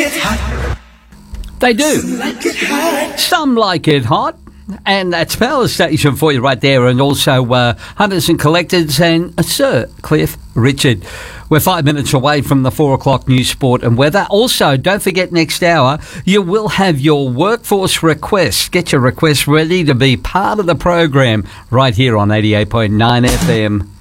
They do. Some like it hot. And that's Power Station for you right there. And also Hunters and Collectors and Sir Cliff Richard. We're 5 minutes away from the 4 o'clock news, sport and weather. Also, don't forget next hour, you will have your workforce requests. Get your requests ready to be part of the program right here on 88.9 FM.